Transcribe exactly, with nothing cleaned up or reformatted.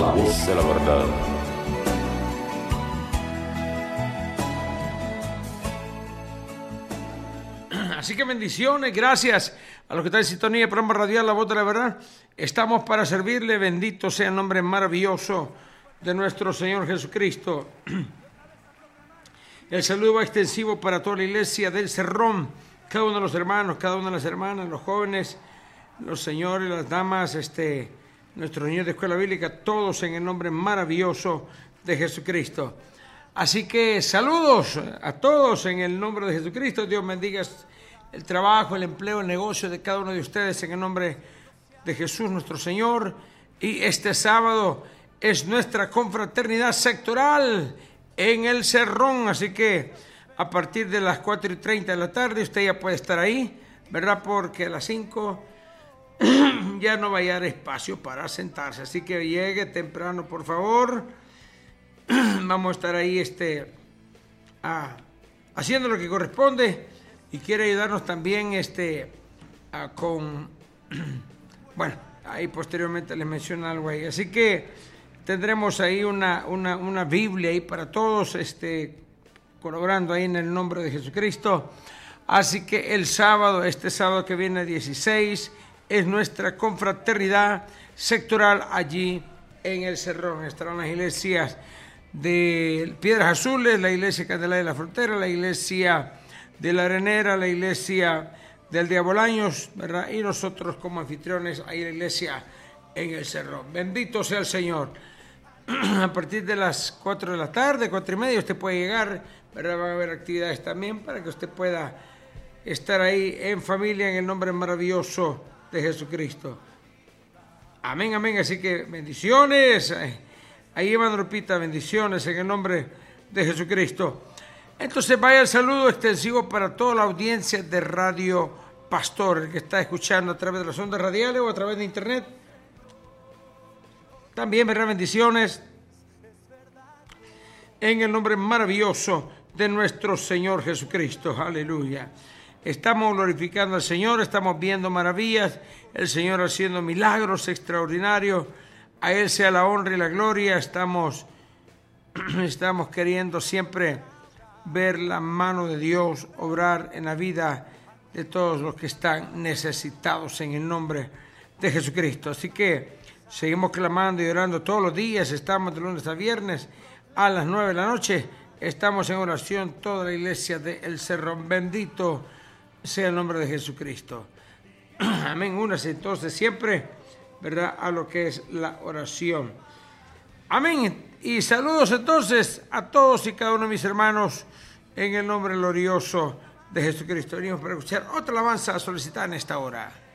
La voz de la verdad. Así que bendiciones, gracias a los que están en sintonía del programa radial La Voz de la Verdad. Estamos para servirle, bendito sea el nombre maravilloso de nuestro Señor Jesucristo. El saludo va extensivo para toda la iglesia del Cerrón, cada uno de los hermanos, cada una de las hermanas, los jóvenes, los señores, las damas, este, nuestros niños de escuela bíblica, todos en el nombre maravilloso de Jesucristo. Así que saludos a todos en el nombre de Jesucristo. Dios bendiga el trabajo, el empleo, el negocio de cada uno de ustedes en el nombre de Jesús nuestro Señor. Y este sábado es nuestra confraternidad sectoral en el Cerrón, así que a partir de las cuatro y treinta de la tarde usted ya puede estar ahí, ¿verdad? Porque a las cinco ya no va a haber espacio para sentarse, así que llegue temprano, por favor. Vamos a estar ahí este, a, haciendo lo que corresponde, y quiere ayudarnos también este, a, con, bueno, ahí posteriormente les menciono algo ahí, así que tendremos ahí una, una, una Biblia ahí para todos, este, colaborando ahí en el nombre de Jesucristo. Así que el sábado, este sábado que viene dieciséis, es nuestra confraternidad sectoral allí en el Cerrón. Estarán las iglesias de Piedras Azules, la iglesia Candelaria de la Frontera, la iglesia de La Arenera, la iglesia del Diabolaños, ¿verdad? Y nosotros como anfitriones ahí en la iglesia en el Cerrón. Bendito sea el Señor. A partir de las cuatro de la tarde, cuatro y media, usted puede llegar, ¿verdad? Van a haber actividades también para que usted pueda estar ahí en familia en el nombre maravilloso de Jesucristo. Amén, amén. Así que bendiciones. Ahí hermano Lupita, bendiciones en el nombre de Jesucristo. Entonces vaya el saludo extensivo para toda la audiencia de Radio Pastor, el que está escuchando a través de las ondas radiales o a través de internet. También, ¿verdad? Bendiciones en el nombre maravilloso de nuestro Señor Jesucristo. Aleluya. Estamos glorificando al Señor, estamos viendo maravillas, el Señor haciendo milagros extraordinarios. A Él sea la honra y la gloria. Estamos, estamos queriendo siempre ver la mano de Dios obrar en la vida de todos los que están necesitados en el nombre de Jesucristo. Así que seguimos clamando y orando todos los días. Estamos de lunes a viernes a las nueve de la noche. Estamos en oración toda la iglesia de El Cerrón. Bendito sea el nombre de Jesucristo. Amén. Únase entonces siempre, ¿verdad?, a lo que es la oración. Amén. Y saludos entonces a todos y cada uno de mis hermanos en el nombre glorioso de Jesucristo. Venimos para escuchar otra alabanza solicitada en esta hora.